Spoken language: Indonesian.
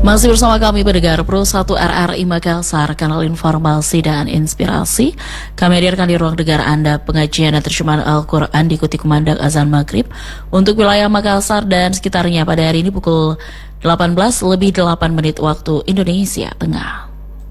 Masih bersama kami pendengar Pro 1 RRI Makassar, kanal informasi dan inspirasi. Kami hadirkan di ruang dengar Anda pengajian dan terjemahan Al-Quran diikuti kumandang azan maghrib untuk wilayah Makassar dan sekitarnya pada hari ini pukul 18 lebih 8 menit waktu Indonesia Tengah.